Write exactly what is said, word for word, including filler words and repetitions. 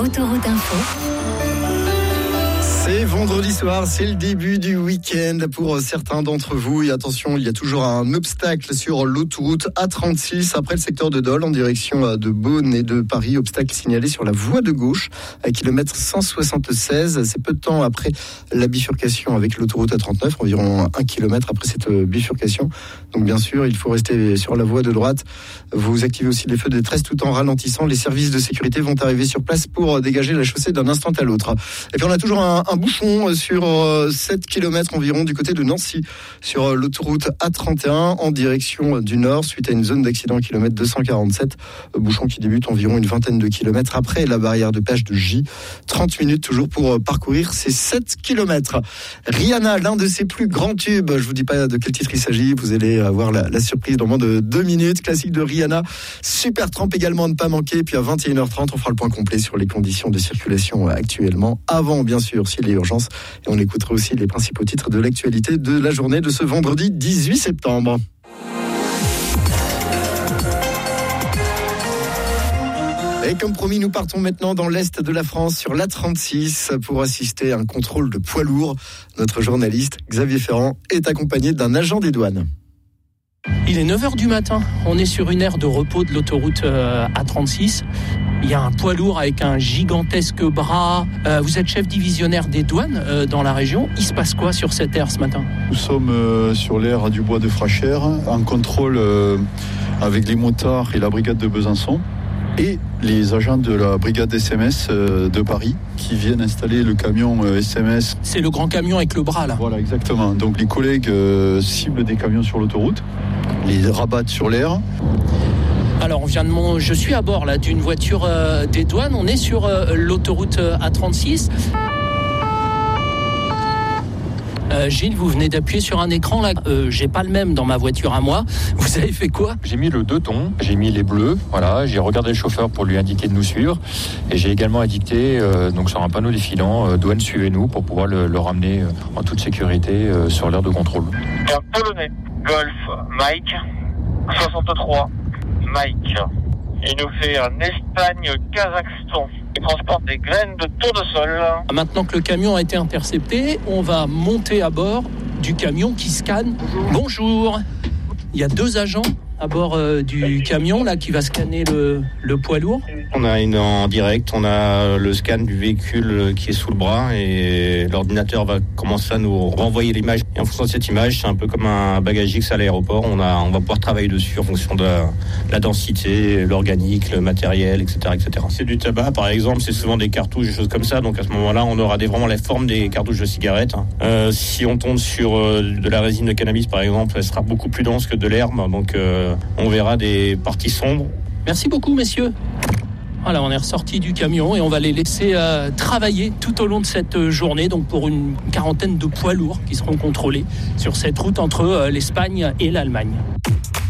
Autoroute Info. C'est vendredi soir, c'est le début du week-end pour certains d'entre vous. Et attention, il y a toujours un obstacle sur l'autoroute A trente-six après le secteur de Dole en direction de Beaune et de Paris. Obstacle signalé sur la voie de gauche à kilomètre cent soixante-seize. C'est peu de temps après la bifurcation avec l'autoroute A trente-neuf, environ un kilomètre après cette bifurcation. Donc bien sûr, il faut rester sur la voie de droite. Vous activez aussi les feux de détresse tout en ralentissant. Les services de sécurité vont arriver sur place pour dégager la chaussée d'un instant à l'autre. Et puis on a toujours un, un bouchon sur sept kilomètres environ du côté de Nancy sur l'autoroute A trente et un en direction du nord suite à une zone d'accident kilomètre deux cent quarante-sept. Bouchon qui débute environ une vingtaine de kilomètres après la barrière de péage de J. trente minutes toujours pour parcourir ces sept kilomètres. Rihanna, l'un de ses plus grands tubes. Je vous dis pas de quel titre il s'agit. Vous allez avoir la, la surprise dans moins de deux minutes. Classique de Rihanna. Supertramp également à ne pas manquer. Puis à vingt et une heures trente, on fera le point complet sur les conditions de circulation actuellement. Avant, bien sûr, s'il y a urgence. Et on écoutera aussi les principaux titres de l'actualité de la journée de ce vendredi dix-huit septembre. Et comme promis, nous partons maintenant dans l'est de la France sur l'A trente-six pour assister à un contrôle de poids lourd. Notre journaliste Xavier Ferrand est accompagné d'un agent des douanes. Il est neuf heures du matin, on est sur une aire de repos de l'autoroute A trente-six. Il y a un poids lourd avec un gigantesque bras. Euh, vous êtes chef divisionnaire des douanes euh, dans la région. Il se passe quoi sur cette aire ce matin ? Nous sommes euh, sur l'aire du bois de Frachère, en contrôle euh, avec les motards et la brigade de Besançon et les agents de la brigade S M S euh, de Paris qui viennent installer le camion euh, S M S. C'est le grand camion avec le bras là. Voilà, exactement. Donc les collègues euh, ciblent des camions sur l'autoroute, les rabattent sur l'aire. Alors on vient de mon... je suis à bord là d'une voiture euh, des douanes. On est sur euh, l'autoroute euh, A trente-six. Euh, Gilles, vous venez d'appuyer sur un écran là. Euh, j'ai pas le même dans ma voiture à moi. Vous avez fait quoi ? J'ai mis le deux tons, j'ai mis les bleus. Voilà, j'ai regardé le chauffeur pour lui indiquer de nous suivre, et j'ai également indiqué euh, donc sur un panneau défilant euh, douane suivez-nous pour pouvoir le, le ramener euh, en toute sécurité euh, sur l'aire de contrôle. Un Polonais, Golf, Mike, soixante-trois, Mike. Il nous fait un Espagne-Kazakhstan. Il transporte des graines de tournesol. Maintenant que le camion a été intercepté, on va monter à bord du camion qui scanne. Bonjour. Il y a deux agents à bord euh, du camion là qui va scanner le, le poids lourd. On a une en direct, on a le scan du véhicule qui est sous le bras et l'ordinateur va commencer à nous renvoyer l'image. Et en fonction de cette image, c'est un peu comme un bagage X à l'aéroport. On a, on va pouvoir travailler dessus en fonction de la, la densité, l'organique, le matériel, et cetera, et cetera. C'est du tabac, par exemple, c'est souvent des cartouches, des choses comme ça. Donc à ce moment-là, on aura des, vraiment la forme des cartouches de cigarettes. Euh, si on tombe sur euh, de la résine de cannabis, par exemple, elle sera beaucoup plus dense que de l'herbe. Donc euh, on verra des parties sombres. Merci beaucoup, messieurs. Voilà, on est ressorti du camion et on va les laisser euh, travailler tout au long de cette journée, donc pour une quarantaine de poids lourds qui seront contrôlés sur cette route entre euh, l'Espagne et l'Allemagne.